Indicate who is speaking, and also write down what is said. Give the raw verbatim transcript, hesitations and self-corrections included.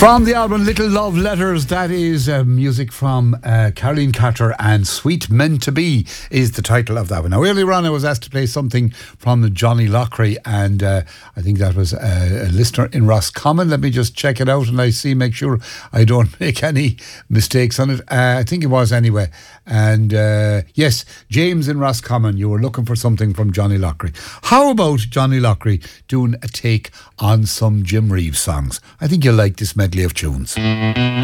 Speaker 1: From the album Little Love Letters, that is uh, music from uh, Caroline Carter, and Sweet Meant to Be is the title of that one. Now, earlier on I was asked to play something from Johnny Loughrey, and uh, I think that was a, a listener in Roscommon. Let me just check it out and I see, make sure I don't make any mistakes on it. Uh, I think it was anyway. And uh, yes, James in Roscommon, you were looking for something from Johnny Loughrey. How about Johnny Loughrey doing a take on some Jim Reeves songs? I think you'll like this medley of tunes.